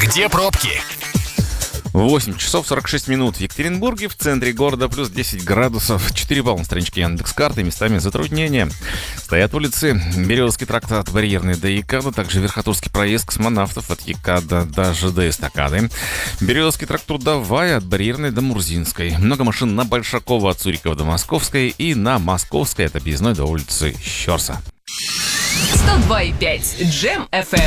Где пробки? 8 часов 46 минут в Екатеринбурге, в центре города, плюс 10 градусов, 4 балла на страничке Яндекс.Карты, местами затруднения. Стоят улицы Березовский тракт от Барьерной до ЕКАДа, также Верхотурский проезд Космонавтов от ЕКАДа до ЖД Эстакады, Березовский тракт Трудовая от Барьерной до Мурзинской. Много машин на Большакова от Цурикова до Московской и на Московской от Объездной до улицы Щерса. 102,5 Джем FM.